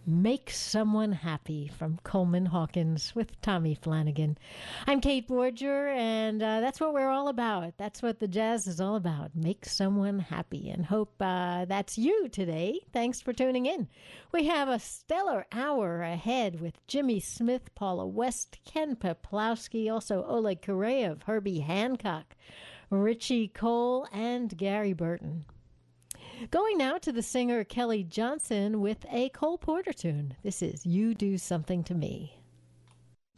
Make Someone Happy from Coleman Hawkins with Tommy Flanagan. I'm Kate Borger, and that's what we're all about. That's what the jazz is all about. Make someone happy, and hope that's you today. Thanks for tuning in. We have a stellar hour ahead with Jimmy Smith, Paula West, Ken Peplowski, also Oleg Koreev, Herbie Hancock, Richie Cole, and Gary Burton. Going now to the singer Kelly Johnson with a Cole Porter tune. This is You Do Something to Me.